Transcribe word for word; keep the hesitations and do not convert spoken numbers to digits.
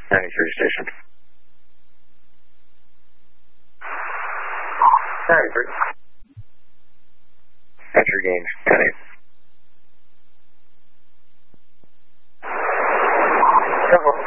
ninety-three station. ninety-three. Entry gain, ten eight. Temple